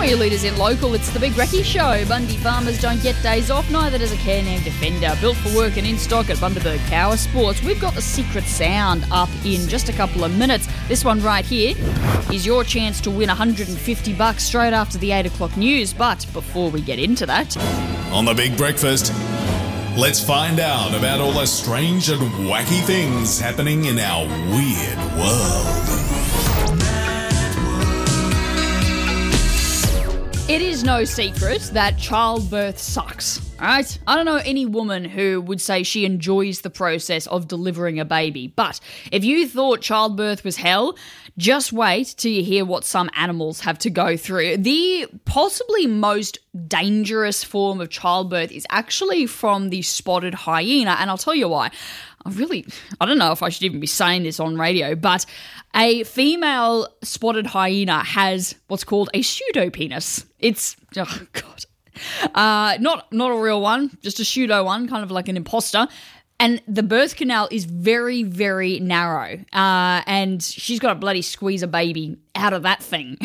All your leaders in local, it's the Big Recce Show. Bundy farmers don't get days off, neither does a Care-Nam Defender. Built for work and in stock at Bundaberg Power Sports. We've got the secret sound up in just a couple of minutes. This one right here is your chance to win $150 straight after the 8 o'clock news. But before we get into that... On the Big Breakfast, let's find out about all the strange and wacky things happening in our weird world. It is no secret that childbirth sucks, right? I don't know any woman who would say she enjoys the process of delivering a baby, but if you thought childbirth was hell, just wait till you hear what some animals have to go through. The possibly most dangerous form of childbirth is actually from the spotted hyena, and I'll tell you why. I don't know if I should even be saying this on radio, but a female spotted hyena has what's called a pseudopenis. It's, oh God, not a real one, just a pseudo one, kind of like an imposter. And the birth canal is very, very narrow, and she's got to bloody squeeze a baby out of that thing.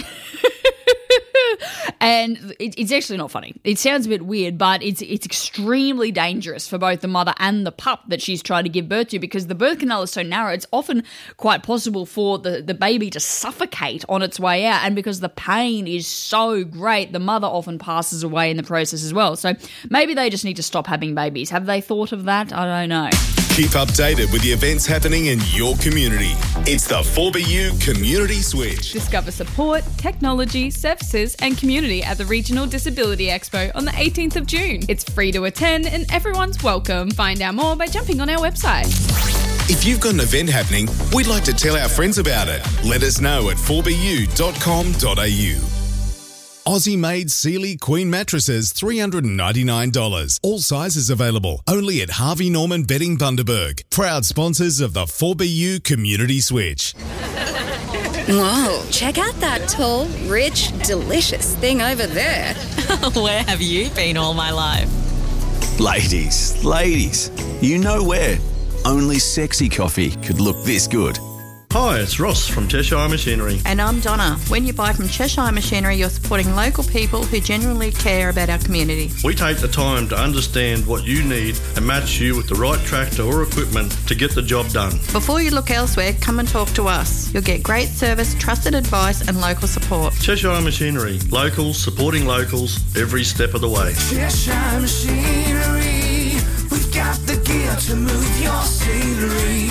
And it's actually not funny. It sounds a bit weird, but it's extremely dangerous for both the mother and the pup that she's trying to give birth to, because the birth canal is so narrow, it's often quite possible for the baby to suffocate on its way out. And because the pain is so great, the mother often passes away in the process as well. So maybe they just need to stop having babies. Have they thought of that? I don't know. Keep updated with the events happening in your community. It's the 4BU Community Switch. Discover support, technology, services and community at the Regional Disability Expo on the 18th of June. It's free to attend and everyone's welcome. Find out more by jumping on our website. If you've got an event happening, we'd like to tell our friends about it. Let us know at 4bu.com.au. Aussie-made Sealy Queen mattresses, $399. All sizes available. Only at Harvey Norman Bedding Bundaberg. Proud sponsors of the 4BU Community Switch. Whoa, check out that tall, rich, delicious thing over there. Where have you been all my life? Ladies, you know where. Only sexy coffee could look this good. Hi, it's Ross from Cheshire Machinery. And I'm Donna. When you buy from Cheshire Machinery, you're supporting local people who genuinely care about our community. We take the time to understand what you need and match you with the right tractor or equipment to get the job done. Before you look elsewhere, come and talk to us. You'll get great service, trusted advice and local support. Cheshire Machinery. Locals supporting locals every step of the way. Cheshire Machinery. We've got the gear to move your scenery.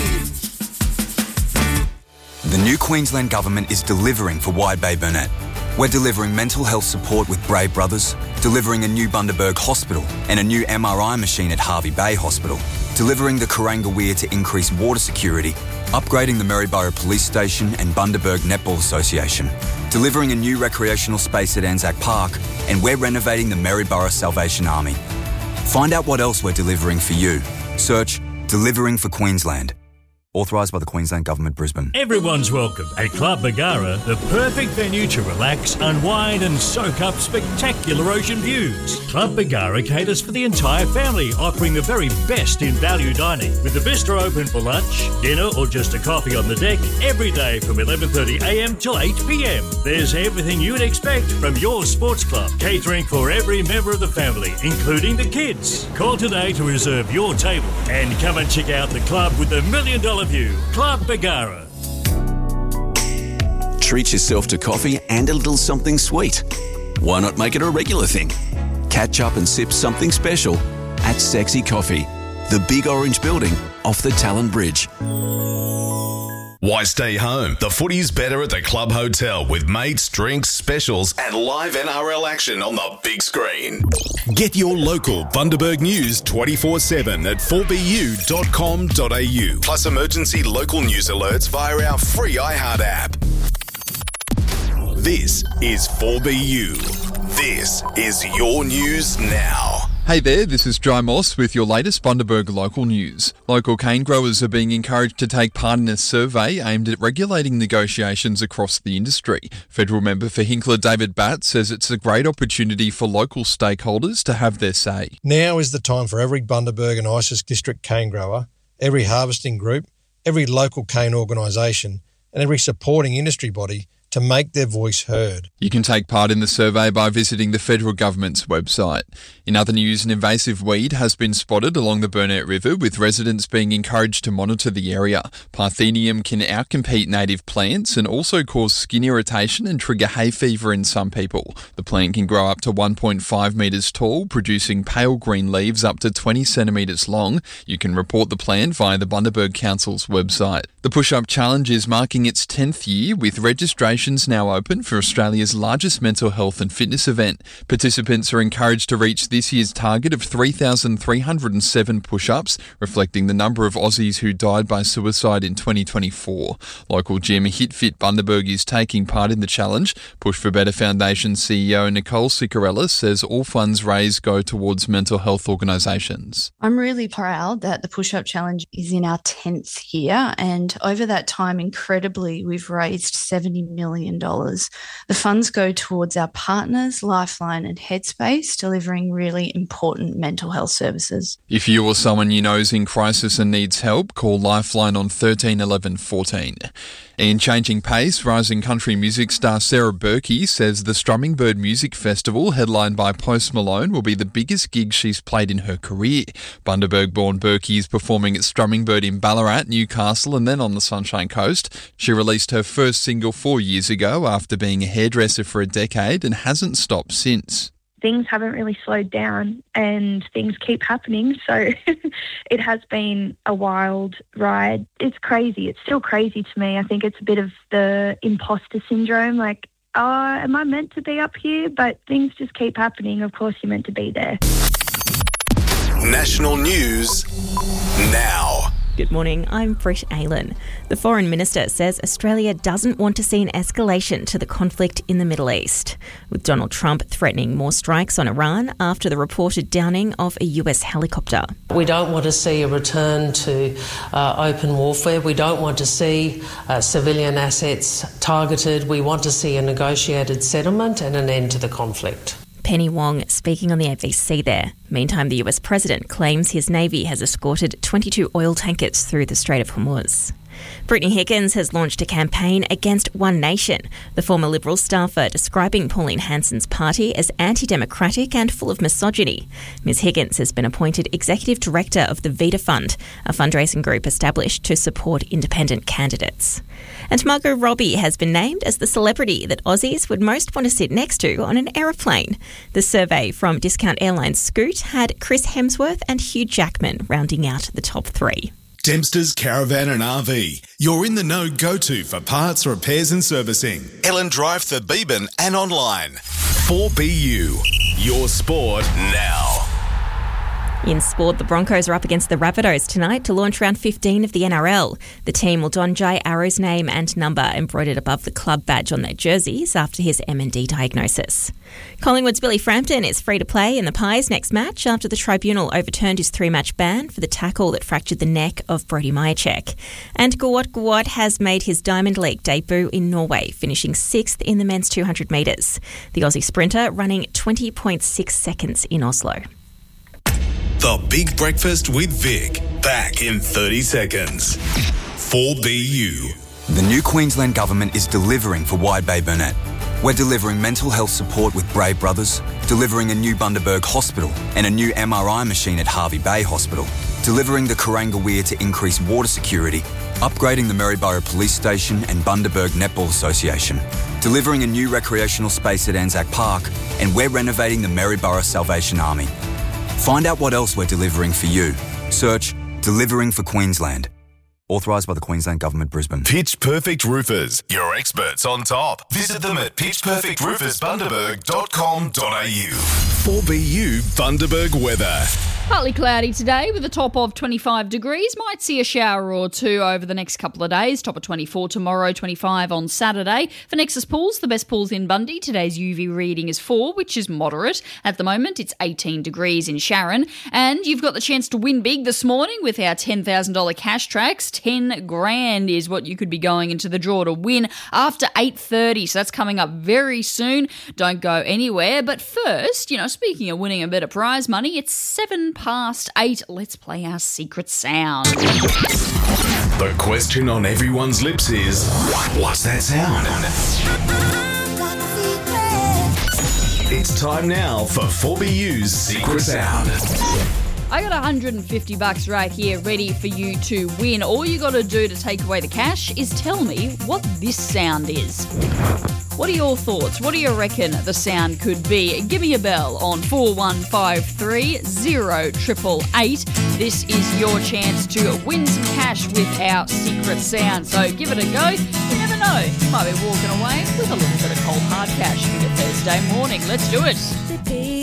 The new Queensland Government is delivering for Wide Bay Burnett. We're delivering mental health support with Brave Brothers, delivering a new Bundaberg hospital and a new MRI machine at Harvey Bay Hospital, delivering the Kuranga Weir to increase water security, upgrading the Maryborough Police Station and Bundaberg Netball Association, delivering a new recreational space at Anzac Park, and we're renovating the Maryborough Salvation Army. Find out what else we're delivering for you. Search Delivering for Queensland. Authorised by the Queensland Government, Brisbane. Everyone's welcome at Club Bargara, the perfect venue to relax, unwind and soak up spectacular ocean views. Club Bargara caters for the entire family, offering the very best in value dining. With the bistro open for lunch, dinner or just a coffee on the deck every day from 11:30am till 8pm. There's everything you'd expect from your sports club, catering for every member of the family, including the kids. Call today to reserve your table and come and check out the club with the $1 million view. Club Bargara. Treat yourself to coffee and a little something sweet. Why not make it a regular thing? Catch up and sip something special at Sexy Coffee, the big orange building off the Talon Bridge. Why stay home? The footy's better at the Club Hotel with mates, drinks, specials and live NRL action on the big screen. Get your local Bundaberg news 24/7 at 4bu.com.au. Plus emergency local news alerts via our free iHeart app. This is 4BU. This is your news now. Hey there, this is Dry Moss with your latest Bundaberg local news. Local cane growers are being encouraged to take part in a survey aimed at regulating negotiations across the industry. Federal member for Hinkler David Batt says it's a great opportunity for local stakeholders to have their say. Now is the time for every Bundaberg and Isis District cane grower, every harvesting group, every local cane organisation and every supporting industry body to to make their voice heard. You can take part in the survey by visiting the federal government's website. In other news, an invasive weed has been spotted along the Burnett River, with residents being encouraged to monitor the area. Parthenium can outcompete native plants and also cause skin irritation and trigger hay fever in some people. The plant can grow up to 1.5 metres tall, producing pale green leaves up to 20 centimetres long. You can report the plant via the Bundaberg Council's website. The Push-Up Challenge is marking its 10th year, with registrations now open for Australia's largest mental health and fitness event. Participants are encouraged to reach this year's target of 3,307 push-ups, reflecting the number of Aussies who died by suicide in 2024. Local gym HitFit Bundaberg is taking part in the challenge. Push for Better Foundation CEO Nicole Ciccarellis says all funds raised go towards mental health organisations. I'm really proud that the Push-Up Challenge is in our 10th year, and over that time, incredibly, we've raised $70 million. The funds go towards our partners, Lifeline and Headspace, delivering really important mental health services. If you or someone you know is in crisis and needs help, call Lifeline on 13 11 14. In changing pace, rising country music star Sarah Berkey says the Strumming Bird Music Festival, headlined by Post Malone, will be the biggest gig she's played in her career. Bundaberg-born Berkey is performing at Strumming Bird in Ballarat, Newcastle and then on the Sunshine Coast. She released her first single 4 years ago after being a hairdresser for a decade and hasn't stopped since. Things haven't really slowed down and things keep happening. So it has been a wild ride. It's crazy. It's still crazy to me. I think it's a bit of the imposter syndrome. Like, am I meant to be up here? But things just keep happening. Of course, you're meant to be there. National news now. Good morning, I'm Britt Aylan. The Foreign Minister says Australia doesn't want to see an escalation to the conflict in the Middle East, with Donald Trump threatening more strikes on Iran after the reported downing of a US helicopter. We don't want to see a return to open warfare. We don't want to see civilian assets targeted. We want to see a negotiated settlement and an end to the conflict. Penny Wong speaking on the ABC there. Meantime, the US president claims his Navy has escorted 22 oil tankers through the Strait of Hormuz. Brittany Higgins has launched a campaign against One Nation, the former Liberal staffer describing Pauline Hanson's party as anti-democratic and full of misogyny. Ms Higgins has been appointed Executive Director of the Vita Fund, a fundraising group established to support independent candidates. And Margot Robbie has been named as the celebrity that Aussies would most want to sit next to on an aeroplane. The survey from discount airline Scoot had Chris Hemsworth and Hugh Jackman rounding out the top three. Dempster's Caravan and RV. You're in the know go-to for parts, repairs and servicing. Ellen Drive for Beeben and online. 4BU. Your sport now. In sport, the Broncos are up against the Rabbitohs tonight to launch round 15 of the NRL. The team will don Jai Arrow's name and number embroidered above the club badge on their jerseys after his M&D diagnosis. Collingwood's Billy Frampton is free to play in the Pies' next match after the tribunal overturned his 3-match ban for the tackle that fractured the neck of Brody Majacek. And Gawat Gawat has made his Diamond League debut in Norway, finishing 6th in the men's 200 metres. The Aussie sprinter running 20.6 seconds in Oslo. The Big Breakfast with Vic. Back in 30 seconds. 4BU. The new Queensland Government is delivering for Wide Bay Burnett. We're delivering mental health support with Brave Brothers, delivering a new Bundaberg hospital and a new MRI machine at Harvey Bay Hospital, delivering the Kuranga Weir to increase water security, upgrading the Maryborough Police Station and Bundaberg Netball Association, delivering a new recreational space at Anzac Park, and we're renovating the Maryborough Salvation Army. Find out what else we're delivering for you. Search Delivering for Queensland. Authorised by the Queensland Government, Brisbane. Pitch Perfect Roofers. Your experts on top. Visit them at pitchperfectroofersbundaberg.com.au. 4BU Bundaberg weather. Partly cloudy today with a top of 25 degrees. Might see a shower or two over the next couple of days. Top of 24 tomorrow, 25 on Saturday. For Nexus Pools, the best pools in Bundy, today's UV reading is 4, which is moderate. At the moment, it's 18 degrees in Sharon. And you've got the chance to win big this morning with our $10,000 cash tracks. 10 grand is what you could be going into the draw to win after 8:30. So that's coming up very soon. Don't go anywhere. But first, speaking of winning a bit of prize money, it's 7 past 8. Let's play our secret sound. The question on everyone's lips is, what's that sound? It's time now for 4BU's Secret Sound. I got $150 right here ready for you to win. All you got to do to take away the cash is tell me what this sound is. What are your thoughts? What do you reckon the sound could be? Give me a bell on 4153 0888. This is your chance to win some cash with our secret sound. So give it a go. You never know. You might be walking away with a little bit of cold hard cash for your Thursday morning. Let's do it.